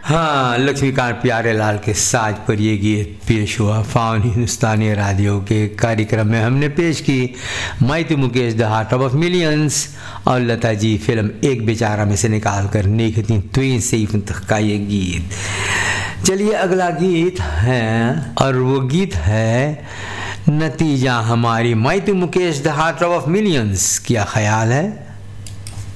हाँ, लक्ष्मीकांत प्यारेलाल के साज पर ये गीत पेश हुआ फाउन हिंदुस्तानी रेडियो के कार्यक्रम में। हमने पेश की मैं तो Mukesh the heart of millions और लता जी फिल्म एक बेचारा में से निकाल कर नेखती तुई से का ये गीत। चलिए अगला गीत है और वो गीत है नतीजा हमारी। मैं तो Mukesh the heart of millions. क्या ख्याल है?